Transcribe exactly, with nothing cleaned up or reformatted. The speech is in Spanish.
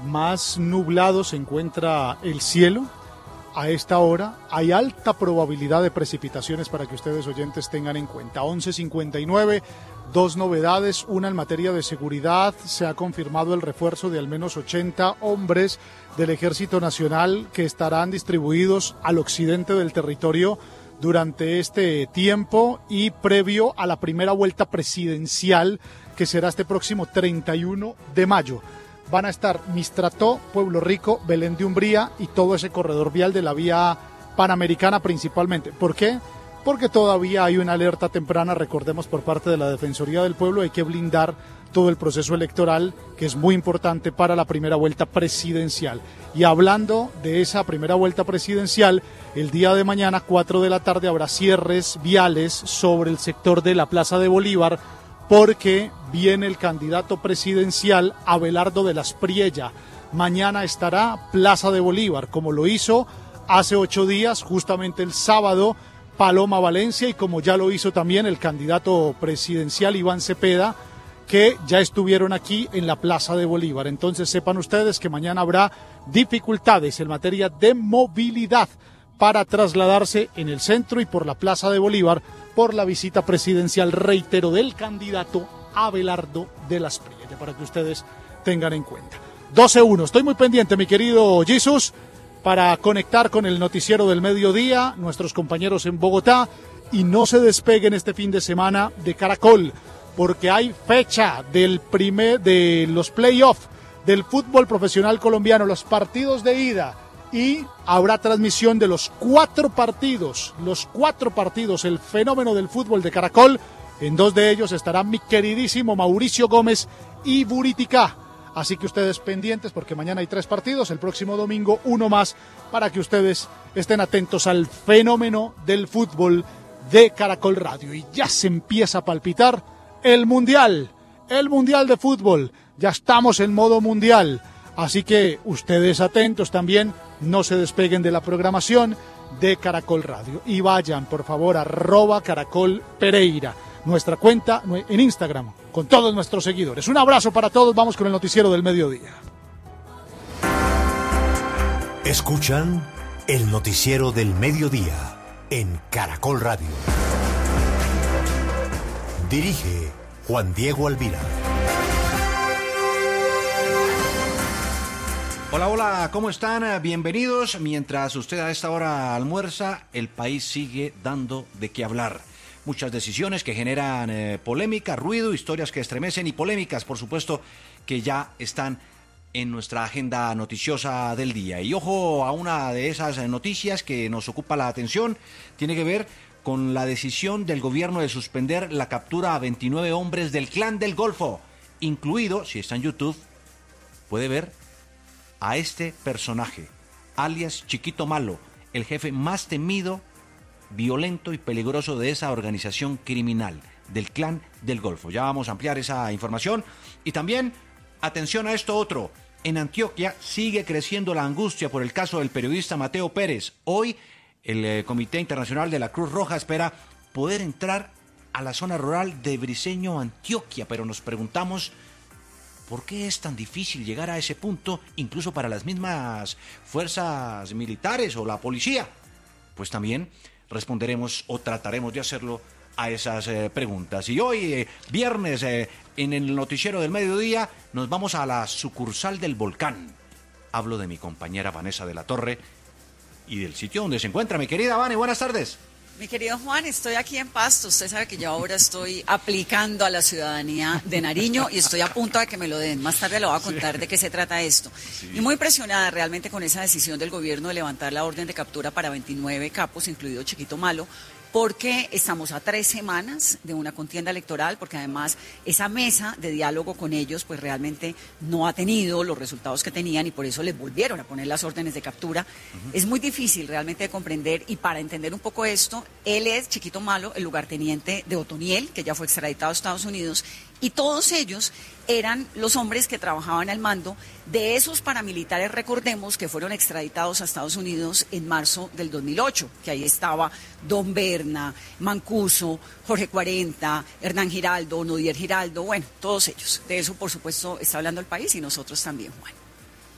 más nublado se encuentra el cielo a esta hora. Hay alta probabilidad de precipitaciones para que ustedes oyentes tengan en cuenta. once cincuenta y nueve, dos novedades, una en materia de seguridad. Se ha confirmado el refuerzo de al menos ochenta hombres del Ejército Nacional que estarán distribuidos al occidente del territorio durante este tiempo y previo a la primera vuelta presidencial que será este próximo treinta y uno de mayo. Van a estar Mistrató, Pueblo Rico, Belén de Umbría y todo ese corredor vial de la vía panamericana principalmente. ¿Por qué? Porque todavía hay una alerta temprana, recordemos, por parte de la Defensoría del Pueblo. Hay que blindar todo el proceso electoral, que es muy importante para la primera vuelta presidencial. Y hablando de esa primera vuelta presidencial, el día de mañana, cuatro de la tarde, habrá cierres viales sobre el sector de la Plaza de Bolívar, porque viene el candidato presidencial Abelardo de las Priella. Mañana estará Plaza de Bolívar, como lo hizo hace ocho días, justamente el sábado, Paloma Valencia, y como ya lo hizo también el candidato presidencial Iván Cepeda, que ya estuvieron aquí en la Plaza de Bolívar. Entonces sepan ustedes que mañana habrá dificultades en materia de movilidad para trasladarse en el centro y por la Plaza de Bolívar por la visita presidencial, reitero, del candidato Abelardo de las Priella, para que ustedes tengan en cuenta. doce uno, estoy muy pendiente, mi querido Jesús, para conectar con el noticiero del mediodía, nuestros compañeros en Bogotá, y no se despeguen este fin de semana de Caracol, porque hay fecha del primer, de los playoffs del fútbol profesional colombiano, los partidos de ida, y habrá transmisión de los cuatro partidos, los cuatro partidos, el fenómeno del fútbol de Caracol. En dos de ellos estará mi queridísimo Mauricio Gómez y Buriticá. Así que ustedes pendientes, porque mañana hay tres partidos, el próximo domingo uno más, para que ustedes estén atentos al fenómeno del fútbol de Caracol Radio. Y ya se empieza a palpitar el Mundial, el Mundial de Fútbol. Ya estamos en modo Mundial. Así que ustedes atentos también, no se despeguen de la programación de Caracol Radio. Y vayan, por favor, a arroba Caracol Pereira, nuestra cuenta en Instagram, con todos nuestros seguidores. Un abrazo para todos, vamos con el noticiero del mediodía. Escuchan el noticiero del mediodía en Caracol Radio. Dirige Juan Diego Alvira. Hola, hola, ¿cómo están? Bienvenidos. Mientras usted a esta hora almuerza, el país sigue dando de qué hablar. Muchas decisiones que generan eh, polémica, ruido, historias que estremecen y polémicas, por supuesto, que ya están en nuestra agenda noticiosa del día. Y ojo a una de esas noticias que nos ocupa la atención, tiene que ver con la decisión del gobierno de suspender la captura a veintinueve hombres del Clan del Golfo, incluido, si está en YouTube, puede ver a este personaje, alias Chiquito Malo, el jefe más temido, violento y peligroso de esa organización criminal, del Clan del Golfo. Ya vamos a ampliar esa información. Y también, atención a esto otro, en Antioquia sigue creciendo la angustia por el caso del periodista Mateo Pérez. Hoy, el eh, Comité Internacional de la Cruz Roja espera poder entrar a la zona rural de Briceño, Antioquia, pero nos preguntamos, ¿por qué es tan difícil llegar a ese punto, incluso para las mismas fuerzas militares o la policía? Pues también responderemos o trataremos de hacerlo a esas eh, preguntas. Y hoy, eh, viernes, eh, en el noticiero del mediodía, nos vamos a la sucursal del Volcán. Hablo de mi compañera Vanessa de la Torre y del sitio donde se encuentra. Mi querida Vane, buenas tardes. Mi querido Juan, estoy aquí en Pasto. Usted sabe que yo ahora estoy aplicando a la ciudadanía de Nariño y estoy a punto de que me lo den. Más tarde le voy a contar sí. de qué se trata esto. Sí. Y muy presionada realmente con esa decisión del gobierno de levantar la orden de captura para veintinueve capos, incluido Chiquito Malo, porque estamos a tres semanas de una contienda electoral, porque además esa mesa de diálogo con ellos pues realmente no ha tenido los resultados que tenían y por eso les volvieron a poner las órdenes de captura. Uh-huh. Es muy difícil realmente de comprender, y para entender un poco esto, él es Chiquito Malo, el lugarteniente de Otoniel, que ya fue extraditado a Estados Unidos, y todos ellos eran los hombres que trabajaban al mando de esos paramilitares, recordemos, que fueron extraditados a Estados Unidos en marzo del dos mil ocho, que ahí estaba Don Berna, Mancuso, Jorge cuarenta, Hernán Giraldo, Nodier Giraldo, bueno, todos ellos. De eso, por supuesto, está hablando el país y nosotros también, Juan.